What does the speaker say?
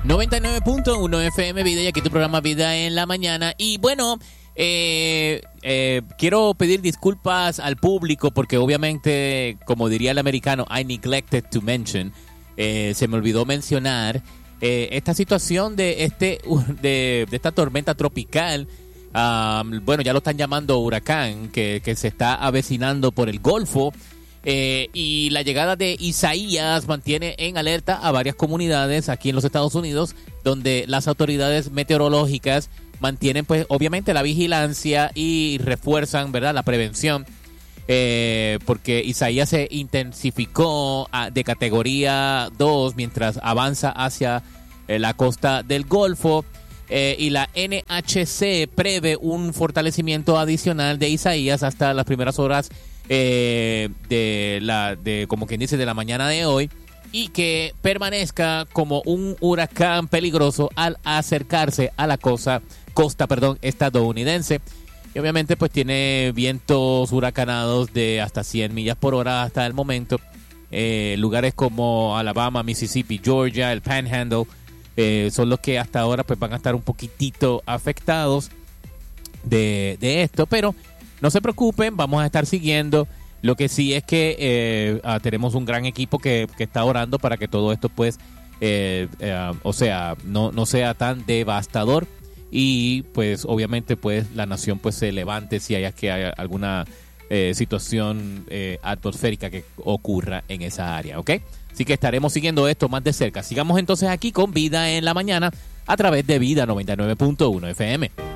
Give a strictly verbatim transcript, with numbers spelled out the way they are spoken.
noventa y nueve punto uno F M Vida, y aquí tu programa Vida en la Mañana. Y bueno, eh, eh, quiero pedir disculpas al público porque obviamente, como diría el americano, I neglected to mention, eh, se me olvidó mencionar eh, esta situación de este de, de esta tormenta tropical. Um, bueno, ya lo están llamando huracán, que, que se está avecinando por el Golfo. Eh, y la llegada de Isaías mantiene en alerta a varias comunidades aquí en los Estados Unidos, donde las autoridades meteorológicas mantienen, pues, obviamente la vigilancia y refuerzan, ¿verdad?, la prevención, eh, porque Isaías se intensificó a, de categoría dos mientras avanza hacia eh, la costa del Golfo. Eh, y la N H C prevé un fortalecimiento adicional de Isaías hasta las primeras horas eh, de la de como quien dice de la mañana de hoy, y que permanezca como un huracán peligroso al acercarse a la costa costa perdón estadounidense. Y obviamente pues tiene vientos huracanados de hasta cien millas por hora hasta el momento. Eh, lugares como Alabama, Mississippi, Georgia, el Panhandle Eh, son los que hasta ahora pues van a estar un poquitito afectados de, de esto, pero no se preocupen, vamos a estar siguiendo. Lo que sí es que eh, ah, tenemos un gran equipo que, que está orando para que todo esto pues eh, eh, o sea, no, no sea tan devastador, y pues obviamente pues la nación pues se levante si haya que haya alguna eh, situación eh, atmosférica que ocurra en esa área, ¿ok? Así que estaremos siguiendo esto más de cerca. Sigamos entonces aquí con Vida en la Mañana a través de Vida noventa y nueve punto uno F M.